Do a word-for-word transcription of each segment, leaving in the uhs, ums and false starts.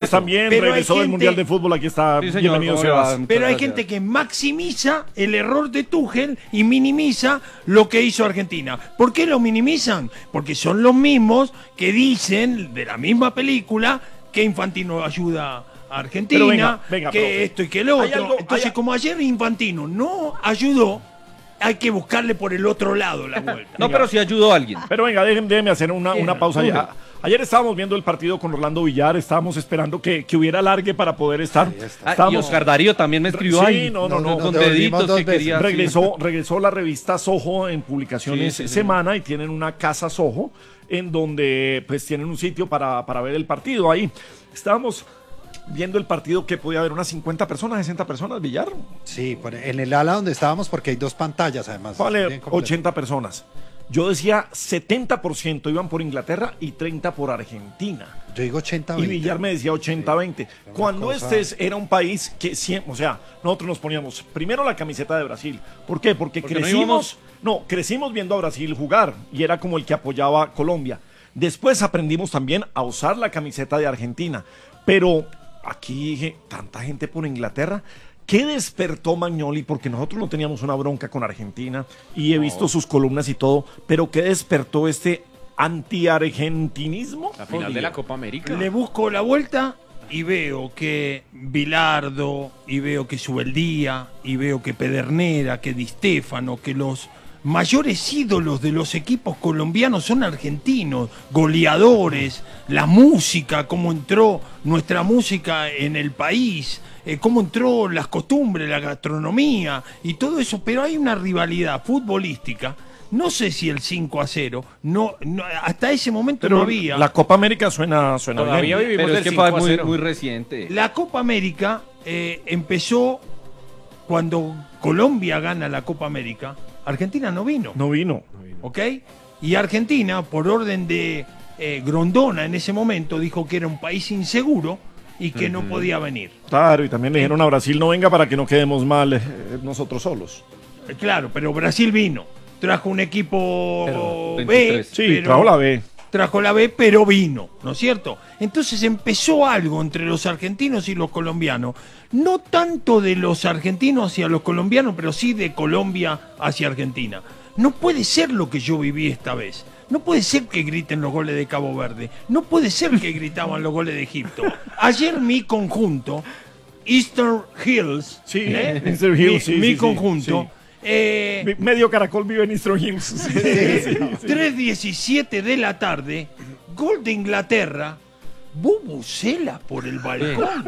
eso. también, Pero regresó hay del gente- Mundial de Fútbol, aquí está, Sí, señor, bienvenido ¿cómo le va? Sebas. Muchas Pero hay gracias. gente que maximiza el error de Tuchel y minimiza lo que hizo Argentina. ¿Por qué lo minimizan? Porque son los mismos que dicen de la misma película que Infantino ayuda a Argentina, Pero venga, venga, que profe. esto y que lo Hay otro. algo- Entonces, hay- como ayer Infantino no ayudó, hay que buscarle por el otro lado la vuelta. No, pero sí ayudó a alguien. Pero venga, déjenme, déjenme hacer una, Bien, una pausa Tuchel. ya. Ayer estábamos viendo el partido con Orlando Villar, estábamos esperando que, que hubiera alargue para poder estar. Ah, y Estábamos- Oscar Darío también me escribió Sí, ahí. no, no, no. Con devolvimos deditos dos que veces. quería. sí. regresó, regresó la revista Soho en publicaciones Sí, sí, sí. semana y tienen una casa Soho en donde pues tienen un sitio para, para ver el partido ahí. Estábamos viendo el partido que podía haber unas cincuenta personas, sesenta personas, Villar. Sí, por- en el ala donde estábamos, porque hay dos pantallas además. Vale, bien completo. ochenta personas. Yo decía setenta por ciento iban por Inglaterra y treinta por Argentina. Yo digo ochenta Y Villar me decía ochenta veinte. Una Cuando cosa- este es- era un país que siempre, o sea, nosotros nos poníamos primero la camiseta de Brasil. ¿Por qué? Porque, Porque no crecimos, íbamos- no, crecimos viendo a Brasil jugar y era como el que apoyaba a Colombia. Después aprendimos también a usar la camiseta de Argentina. Pero aquí dije, tanta gente por Inglaterra. ¿Qué despertó Magnoli? Porque nosotros no teníamos una bronca con Argentina y he visto sus columnas y todo, pero ¿qué despertó este anti-argentinismo? La final de la Copa América. Le busco la vuelta y veo que Bilardo, y veo que Subeldía, y veo que Pedernera, que Di Stéfano, que los mayores ídolos de los equipos colombianos son argentinos, goleadores, la música, cómo entró nuestra música en el país, eh, cómo entró las costumbres, la gastronomía y todo eso, pero hay una rivalidad futbolística. No sé si el cinco a cero, no, no, hasta ese momento Pero no había. la Copa América suena, suena Todavía bien. vivimos Pero es del que fue cinco a muy, cero. muy reciente. La Copa América eh, empezó cuando Colombia gana la Copa América. Argentina no vino, No vino. ¿ok? Y Argentina, por orden de eh, Grondona en ese momento, dijo que era un país inseguro y que no podía venir. Claro, y también le dijeron a Brasil no venga para que no quedemos mal eh, nosotros solos. Eh, Claro, pero Brasil vino. Trajo un equipo Pero, B. veintitrés. Sí, pero- trajo la B. Trajo la B, pero vino, ¿no es cierto? Entonces empezó algo entre los argentinos y los colombianos. No tanto de los argentinos hacia los colombianos, pero sí de Colombia hacia Argentina. No puede ser lo que yo viví esta vez. No puede ser que griten los goles de Cabo Verde. No puede ser que gritaban los goles de Egipto. Ayer mi conjunto, Eastern Hills, Sí, ¿eh? Eastern Hills, mi, sí, mi sí, sí, conjunto, sí. eh, Mi- Medio Caracol vive en Eastern Hills. Sí, sí, sí. tres diecisiete de la tarde, gol de Inglaterra, bubucela por el balcón.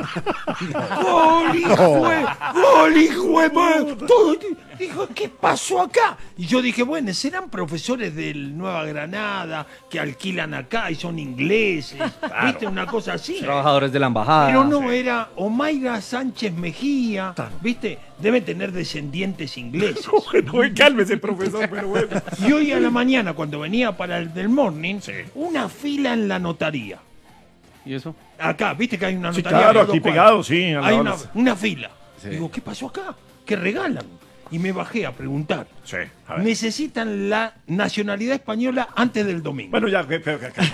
Gol, hijo de- gol, hijo de madre. Todo- Dijo, ¿qué pasó acá? Y yo dije, bueno, serán profesores del Nueva Granada que alquilan acá y son ingleses. ¿Viste? Una cosa así. Trabajadores de la embajada. Pero no, era Omaira Sánchez Mejía, ¿viste? Debe tener descendientes ingleses. Bueno, cálmese, profesor, pero bueno. Y hoy a la mañana, cuando venía para el del morning, una fila en la notaría. ¿Y eso? Acá, viste que hay una Sí, notaría. claro, a dos aquí cuadras. pegado, sí, al Hay lado una, de las- una fila. Sí. Digo, ¿qué pasó acá? ¿Qué regalan? Y me bajé a preguntar. Sí, a ver. Necesitan la nacionalidad española antes del domingo. Bueno, ya, que- que- que-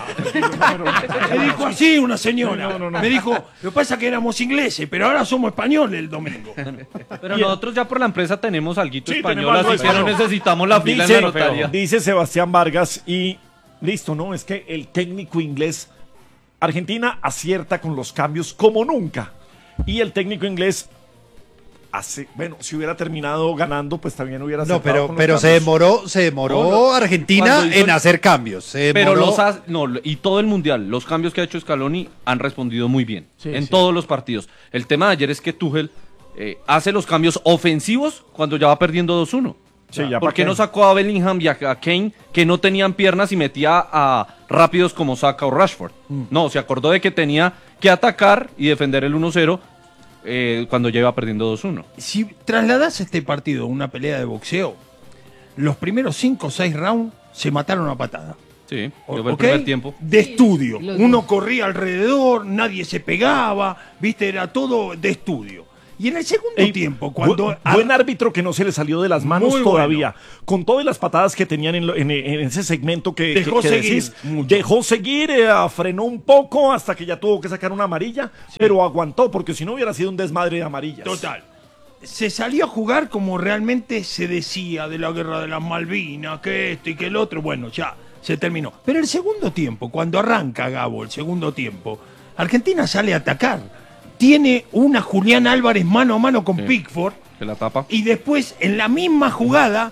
que- Me dijo así una señora. No, no, no. Me dijo, lo que pasa es que éramos ingleses, pero ahora somos españoles el domingo. Pero nosotros ya por la empresa tenemos alguito Sí, español, tenemos algo así que no español. necesitamos la fila en dice, la notaría. dice Sebastián Vargas y listo, ¿no? Es que el técnico inglés, Argentina acierta con los cambios como nunca. Y el técnico inglés hace, bueno, si hubiera terminado ganando, pues también hubiera No, acertado pero, con los pero se cambios. demoró, se demoró No, no. Argentina Cuando hizo en el- hacer cambios. Se Pero demoró- los ha- no, y todo el mundial, los cambios que ha hecho Scaloni han respondido muy bien Sí, en sí. todos los partidos. El tema de ayer es que Tuchel eh, hace los cambios ofensivos cuando ya va perdiendo dos uno. Sí, ya ¿Por pa' qué qué. no sacó a Bellingham y a a Kane que no tenían piernas y metía a rápidos como Saka o Rashford? Mm. No, se acordó de que tenía que atacar y defender el uno cero eh, cuando ya iba perdiendo dos uno. Si trasladas este partido a una pelea de boxeo, los primeros cinco o seis rounds se mataron a patada. Sí, O- fue el ¿ok? primer tiempo. De estudio. los Uno dos. corría alrededor, nadie se pegaba, viste, era todo de estudio. Y en el segundo Ey, tiempo, cuando... bu- buen árbitro que no se le salió de las manos Muy todavía. Con todas las patadas que tenían en, lo- en- en ese segmento que, que- Dejó que seguir decís, mucho. dejó seguir, eh, frenó un poco hasta que ya tuvo que sacar una amarilla, pero aguantó, porque si no hubiera sido un desmadre de amarillas. Total. Se salió a jugar como realmente se decía de la guerra de las Malvinas, que esto y que el otro. Bueno, ya se terminó. Pero el segundo tiempo, cuando arranca Gabo, el segundo tiempo, Argentina sale a atacar. Tiene una Julián Álvarez mano a mano con Sí. Pickford. Que la tapa. Y después, en la misma jugada,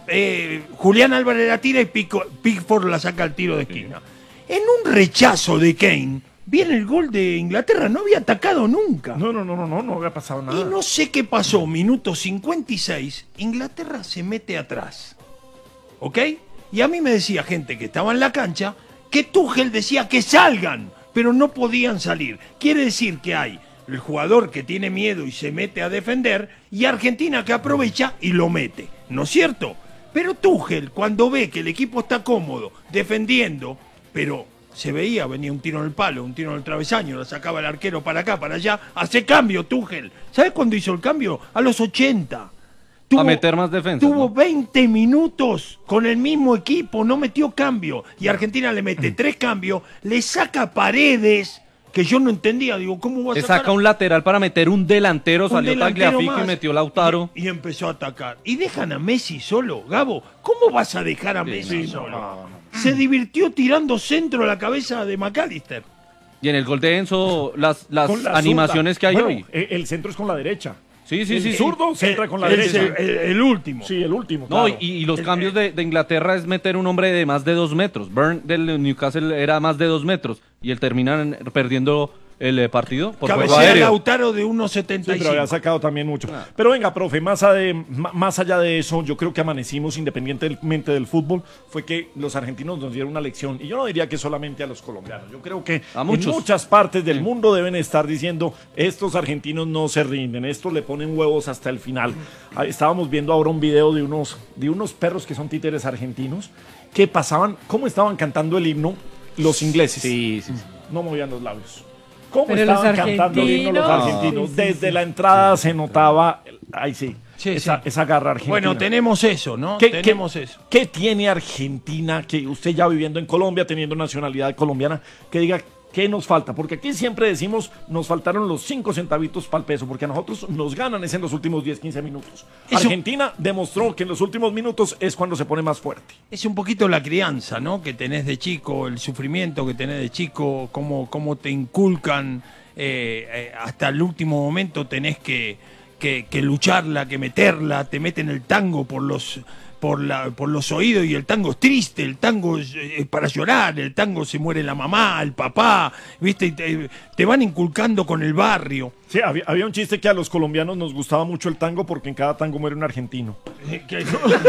eh, Julián Álvarez la tira y Pico- Pickford la saca al tiro de esquina. En un rechazo de Kane, viene el gol de Inglaterra. No había atacado nunca. No, no, no, no, no, no había pasado nada. Y no sé qué pasó, minuto cincuenta y seis, Inglaterra se mete atrás. ¿Ok? Y a mí me decía gente que estaba en la cancha que Tuchel decía que salgan, pero no podían salir. Quiere decir que hay el jugador que tiene miedo y se mete a defender y Argentina que aprovecha y lo mete. ¿No es cierto? Pero Tuchel, cuando ve que el equipo está cómodo, defendiendo, pero se veía, venía un tiro en el palo, un tiro en el travesaño, lo sacaba el arquero para acá, para allá, hace cambio Tuchel. ¿Sabes cuándo hizo el cambio? A los ochenta. A meter más defensa, Tuvo ¿no? veinte minutos con el mismo equipo, no metió cambio. Y Argentina le mete tres cambios, le saca Paredes, que yo no entendía, digo, ¿cómo va a Le sacar saca un lateral para meter un delantero, un salió delantero Tagliafico y más? metió Lautaro. Y, y empezó a atacar. Y dejan a Messi solo. Gabo, ¿cómo vas a dejar a Messi sí, no, solo? no, no. Se divirtió tirando centro a la cabeza de McAllister. Y en el gol de Enzo, las, las Con la animaciones zurda. que hay Bueno, hoy. eh, El centro es con la derecha. Sí, sí, el sí. zurdo se entra con la El- derecha. el, el- el último. Sí, el último. No, claro. y, y los El- cambios de, de Inglaterra es meter un hombre de más de dos metros. Burn del Newcastle era más de dos metros. Y él terminan perdiendo el eh, partido por juego Cabecea aéreo. Lautaro de uno Sí, setenta y pero había cinco. sacado también mucho. Pero venga, profe, más, ade- ma- más allá de eso, yo creo que amanecimos independientemente del fútbol, fue que los argentinos nos dieron una lección. Y yo no diría que solamente a los colombianos. Yo creo que A en muchos. muchas partes del mundo deben estar diciendo, estos argentinos no se rinden, estos le ponen huevos hasta el final. Ah, Estábamos viendo ahora un video de unos, de unos perros que son títeres argentinos, que pasaban, cómo estaban cantando el himno los ingleses. Sí, sí, sí. No movían los labios. ¿Cómo Pero los estaban cantando el himno los argentinos- argentinos? Sí, sí, Desde sí. la entrada se notaba, ahí sí, Sí, esa, sí. esa garra argentina. Bueno, tenemos eso, ¿no? ¿Qué, tenemos qué- eso. ¿Qué tiene Argentina, que usted ya viviendo en Colombia, teniendo nacionalidad colombiana, que diga qué nos falta? Porque aquí siempre decimos, nos faltaron los cinco centavitos para el peso, porque a nosotros nos ganan es en los últimos diez, quince minutos. Eso- Argentina demostró que en los últimos minutos es cuando se pone más fuerte. Es un poquito la crianza, ¿no? Que tenés de chico, el sufrimiento que tenés de chico, cómo, cómo te inculcan, eh, eh, hasta el último momento tenés que, que, que lucharla, que meterla, te meten el tango por los, por, la, por los oídos y el tango es triste, el tango es eh, para llorar, el tango se muere la mamá, el papá, ¿viste? Y te, te van inculcando con el barrio. Sí, había, había un chiste que a los colombianos nos gustaba mucho el tango porque en cada tango muere un argentino. Eh, que-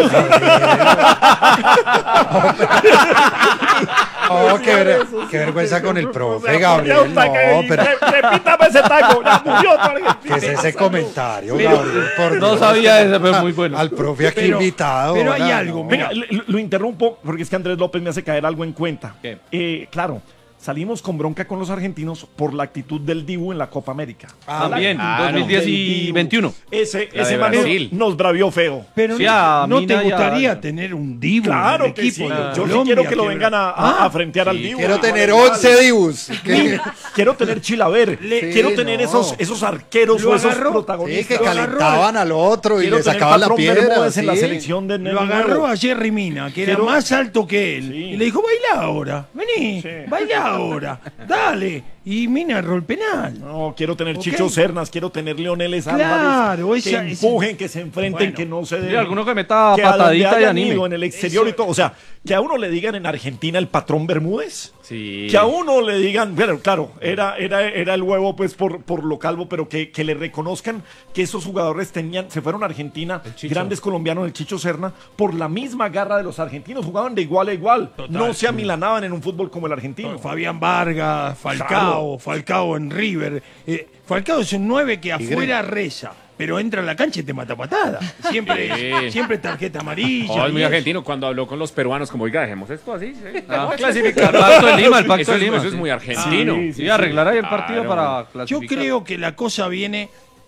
Oh, qué, ver- qué vergüenza con el profe, Gabriel. No, pero Repítame ese tango, ya murió tu argentino. ¿qué es ese comentario, Pero- Gabriel? Por No Dios. sabía ese, pero muy bueno. Al profe aquí Pero- invitado. pero hay hola, algo, no. Venga, le- lo interrumpo porque es que Andrés López me hace caer algo en cuenta. ¿Qué? Eh, claro, salimos con bronca con los argentinos por la actitud del Dibu en la Copa América. Ah, También, claro. dos mil diez Del y Dibu. veintiuno. Ese, La ese de man Brasil. nos bravió feo. Pero Sí, no, a ¿no Mina te y a- gustaría tener un divo Claro en el que equipo sí. de Yo sí Colombia, quiero que lo vengan a, a- Ah, a frentear al sí. Dibu. Quiero Ah, tener vale. once divus. Que- Quiero tener Chilaver. Le- quiero Sí, tener no. esos, esos arqueros Lo o esos agarró. Sí, protagonistas. que Lo agarró. calentaban al otro y Quiero le tener sacaban la patrón piedra. Bermúdez en la sí. selección de Lo Nene agarró Nuevo. a Jerry Mina, que era Quiero- más alto que él. Sí. Y le dijo, baila ahora, vení, Sí. baila ahora, dale. Y Mina erró el penal. No, quiero tener Ok. Chicho Sernas, quiero tener Leoneles Claro, Álvarez, que esa- esa- empujen, que se enfrenten, Bueno. que no se den. Sí, alguno que meta que a donde patadita y hayan anime. ido en el exterior Eso- y todo. O sea, que a uno le digan en Argentina el patrón Bermúdez. Sí. Que a uno le digan, bueno, claro, era, era, era el huevo pues por, por lo calvo, pero que, que le reconozcan que esos jugadores tenían, se fueron a Argentina, grandes colombianos, el Chicho Serna, por la misma garra de los argentinos, jugaban de igual a igual, Total. no se amilanaban en un fútbol como el argentino. Fabián Vargas, Falcao, Claro. Falcao en River. Eh, Falcao es un nueve que afuera reza, pero entra a la cancha y te mata patada. Siempre, Sí. siempre tarjeta amarilla. Oh, es y muy eso. argentino cuando habló con los peruanos, como oiga, dejemos esto así. sí, Ah, vamos a El clasificar. pacto de Lima, el pacto Eso de es- Lima. Eso es sí. muy argentino. Sí, Sí, arreglar ahí el partido Claro. para Yo clasificar. creo que la cosa viene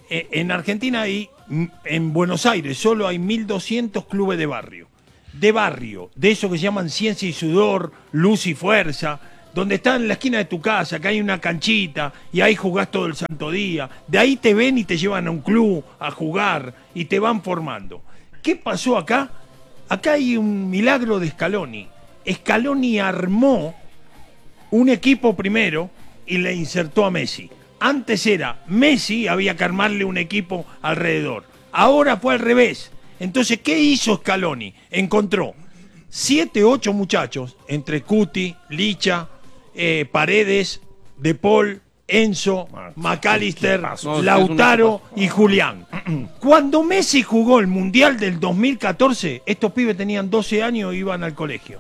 eh, en Argentina hay, mm, en Buenos Aires, solo hay mil doscientos clubes de barrio. De barrio, de eso que se llaman ciencia y sudor, luz y fuerza, donde está en la esquina de tu casa, que hay una canchita y ahí jugás todo el santo día. De ahí te ven y te llevan a un club a jugar y te van formando. ¿Qué pasó acá? Acá hay un milagro de Scaloni. Scaloni armó un equipo primero y le insertó a Messi. Antes era Messi, había que armarle un equipo alrededor. Ahora fue al revés. Entonces, ¿qué hizo Scaloni? Encontró siete, ocho muchachos, entre Cuti, Licha, eh, Paredes, De Paul, Enzo, Ah, McAllister, qué No, es Lautaro y Julián. Cuando Messi jugó el Mundial del dos mil catorce, estos pibes tenían doce años y iban al colegio.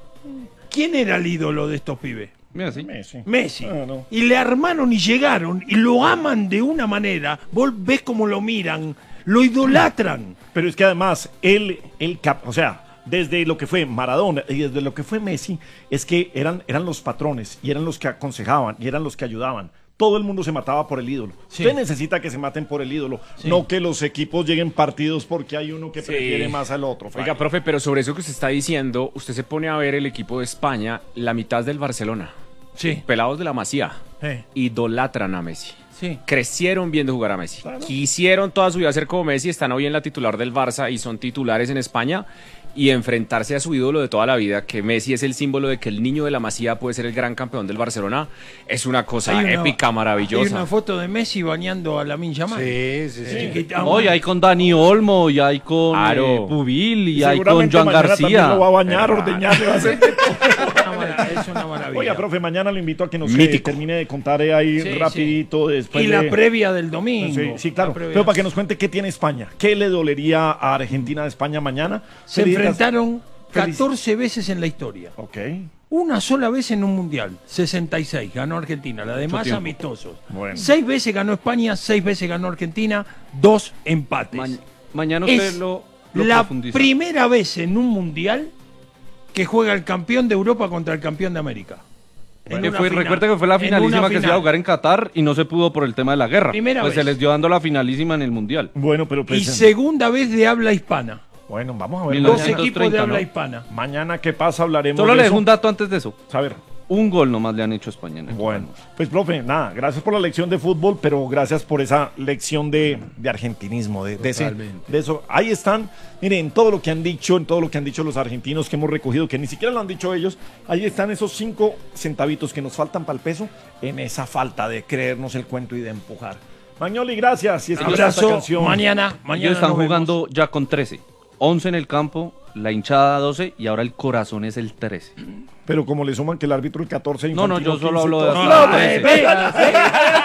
¿Quién era el ídolo de estos pibes? Mira, sí. Messi. Messi. Ah, no. Y le armaron y llegaron y lo aman de una manera. Vos ves cómo lo miran, lo idolatran. Pero es que además, él, él cap- o sea, desde lo que fue Maradona y desde lo que fue Messi, es que eran, eran los patrones y eran los que aconsejaban y eran los que ayudaban. Todo el mundo se mataba por el ídolo. Sí. Usted necesita que se maten por el ídolo, Sí. no que los equipos lleguen partidos porque hay uno que Sí. prefiere más al otro. Oiga, Fray. profe, pero sobre eso que usted está diciendo, usted se pone a ver el equipo de España, la mitad es del Barcelona. Sí, Pelados de la Masía. eh, Idolatran a Messi. sí. Crecieron viendo jugar a Messi. Claro. Quisieron toda su vida ser como Messi, están hoy en la titular del Barça y son titulares en España. Y enfrentarse a su ídolo de toda la vida, que Messi es el símbolo de que el niño de la Masía puede ser el gran campeón del Barcelona, es una cosa Hay una- épica, maravillosa. Hay una foto de Messi bañando a Lamine Yamal. Sí, sí, sí. Chiquita, No, y hay con Dani Olmo, y hay con Claro. eh, Pubil, y hay con Seguramente Joan mañana también García. lo va a bañar, ordeñar, le va a hacer de todo. una mara- es una maravilla. Oiga, profe, mañana lo invito a que nos eh, Mítico. termine de contar eh, ahí Sí, rapidito. Después y la de- previa del domingo. Sí, sí, claro. La previa. Pero para que nos cuente qué tiene España, qué le dolería a Argentina de España mañana. Se Felicidades. enfrentaron Felici- catorce veces en la historia. Ok. Una sola vez en un mundial, sesenta y seis, ganó Argentina, la demás tiempo. amistosos. Bueno. Seis veces ganó España, seis veces ganó Argentina, dos empates. Ma- mañana usted es lo, lo la profundiza. primera vez en un mundial que juega el campeón de Europa contra el campeón de América. En Que una fue, final. recuerda que fue la En finalísima una que se iba a final. jugar en Qatar y no se pudo por el tema de la guerra. Primera pues vez. se les dio dando la finalísima en el Mundial. Bueno, pero Y pues, segunda vez de habla hispana. bueno, vamos a ver. Mil Dos novecientos equipos de treinta, habla ¿no? hispana. Mañana, ¿qué pasa? Hablaremos Solo de le eso. dejo un dato antes de eso. A ver. Un gol nomás le han hecho a España. en el Bueno, torneo. pues profe, nada, gracias por la lección de fútbol, pero gracias por esa lección de, de argentinismo, de, de, ese- Totalmente. de eso. Ahí están, miren, todo lo que han dicho, en todo lo que han dicho los argentinos que hemos recogido, que ni siquiera lo han dicho ellos, ahí están esos cinco centavitos que nos faltan para el peso en esa falta de creernos el cuento y de empujar. Magnoli, gracias. Y escucha esta Abrazo. canción. Mañana, mañana. Ellos están nos vemos. jugando ya con trece. once en el campo, la hinchada doce y ahora el corazón es el trece. Pero como le suman que el árbitro el catorce No, no, Infantino yo solo quince, hablo de todo- hasta No, la eh, trece. ve, ve.